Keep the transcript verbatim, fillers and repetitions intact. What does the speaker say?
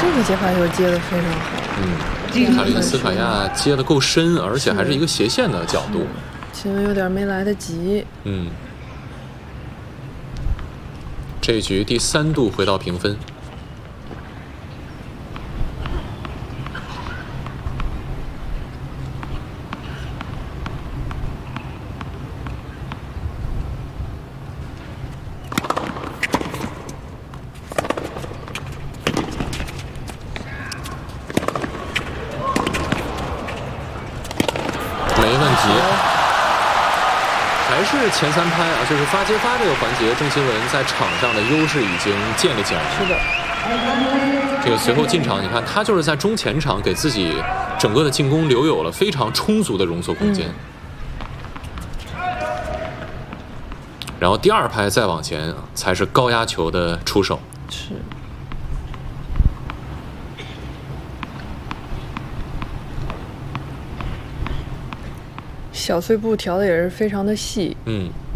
这个接发球接的非常好。 嗯，卡林斯卡亚接的够深，而且还是一个斜线的角度。 秦雯有点没来得及。 嗯，这一局第三度回到平分。没问题，还是前三拍啊，就是发接发这个环节，郑钦文在场上的优势已经建立起来了。 是的， 这个随后进场，你看他就是在中前场给自己整个的进攻留有了非常充足的容错空间。嗯、然后第二拍再往前才是高压球的出手。 是。小碎步调的也是非常的细。 嗯。